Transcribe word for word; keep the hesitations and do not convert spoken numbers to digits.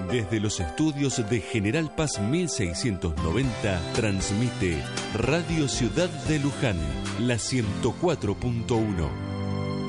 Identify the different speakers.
Speaker 1: Desde los estudios de General Paz mil seiscientos noventa, transmite Radio Ciudad de Luján, la ciento cuatro punto uno.